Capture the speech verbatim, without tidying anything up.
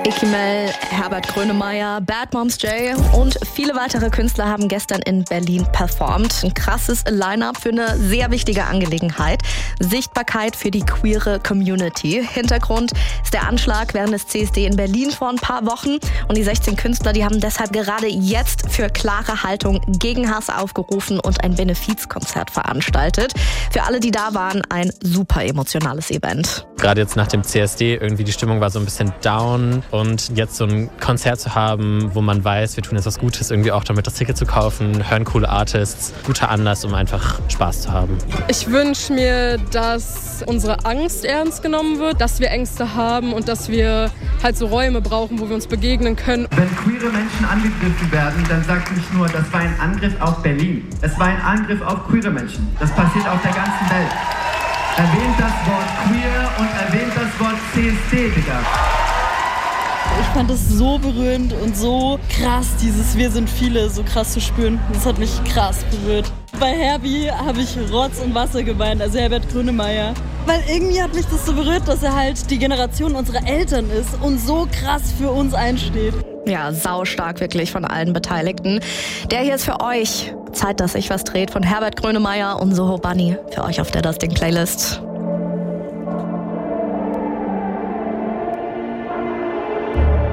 Ikimel, Herbert Grönemeyer, Bad Moms J und viele weitere Künstler haben gestern in Berlin performt. Ein krasses Line-Up für eine sehr wichtige Angelegenheit. Sichtbarkeit für die queere Community. Hintergrund ist der Anschlag während des C S D in Berlin vor ein paar Wochen. Und die sechzehn Künstler, die haben deshalb gerade jetzt für klare Haltung gegen Hass aufgerufen und ein Benefizkonzert veranstaltet. Für alle, die da waren, ein super emotionales Event. Gerade jetzt nach dem C S D, irgendwie die Stimmung war so ein bisschen down. Und jetzt so ein Konzert zu haben, wo man weiß, wir tun jetzt was Gutes, irgendwie auch damit das Ticket zu kaufen, hören coole Artists, guter Anlass, um einfach Spaß zu haben. Ich wünsche mir, dass unsere Angst ernst genommen wird, dass wir Ängste haben und dass wir halt so Räume brauchen, wo wir uns begegnen können. Wenn queere Menschen angegriffen werden, dann sagt nicht nur, das war ein Angriff auf Berlin. Es war ein Angriff auf queere Menschen. Das passiert auf der ganzen Welt. Erwähnt das Wort queer und erwähnt das Wort C S D, Digga. Ich fand es so berührend und so krass, dieses Wir sind viele so krass zu spüren. Das hat mich krass berührt. Bei Herbie habe ich Rotz und Wasser geweint, also Herbert Grönemeyer. Weil irgendwie hat mich das so berührt, dass er halt die Generation unserer Eltern ist und so krass für uns einsteht. Ja, saustark wirklich von allen Beteiligten. Der hier ist für euch. Zeit, dass sich was dreht von Herbert Grönemeyer und Soho Bunny. Für euch auf der Das Ding Playlist.